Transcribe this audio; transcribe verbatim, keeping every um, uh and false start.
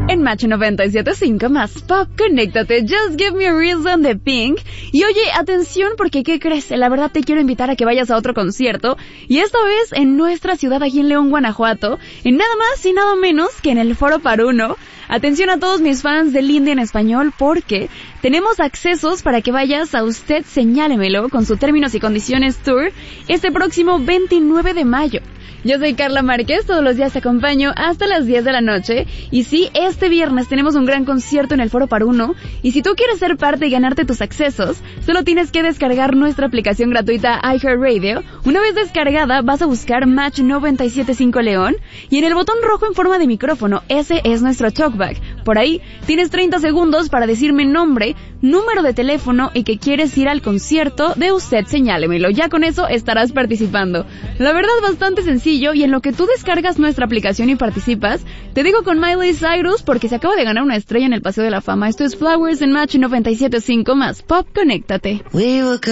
En Match noventa y siete punto cinco más Pop, conéctate, Just Give Me a Reason de Pink. Y oye, atención, porque ¿qué crees? La verdad te quiero invitar a que vayas a otro concierto, y esta vez en nuestra ciudad, aquí en León, Guanajuato, en nada más y nada menos que en el Foro Paruno. Atención a todos mis fans del indie en español, porque tenemos accesos para que vayas a Usted Señálemelo con su términos y condiciones tour este próximo veintinueve de mayo. Yo soy Carla Márquez, todos los días te acompaño hasta las diez de la noche, y sí, este viernes tenemos un gran concierto en el Foro Paruno, y si tú quieres ser parte y ganarte tus accesos, solo tienes que descargar nuestra aplicación gratuita iHeartRadio. Una vez descargada, vas a buscar Match noventa y siete punto cinco León, y en el botón rojo en forma de micrófono, ese es nuestro talkback. Por ahí, tienes treinta segundos para decirme nombre, número de teléfono y que quieres ir al concierto de Usted Señálemelo. Ya con eso estarás participando. La verdad, bastante sencillo. Y en lo que tú descargas nuestra aplicación y participas, te digo con Miley Cyrus, porque se acaba de ganar una estrella en el Paseo de la Fama. Esto es Flowers en Match noventa y siete punto cinco más Pop, conéctate.